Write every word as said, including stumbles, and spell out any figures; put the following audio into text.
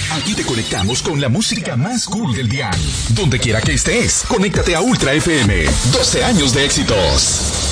Aquí te conectamos con la música más cool del día. Donde quiera que estés, conéctate a Ultra F M. doce años de éxitos.